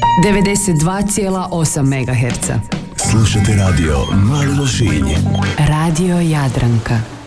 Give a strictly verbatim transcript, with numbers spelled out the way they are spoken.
devedeset dva zarez osam megaherca. Slušate radio Mali Lošinj. Radio Jadranka.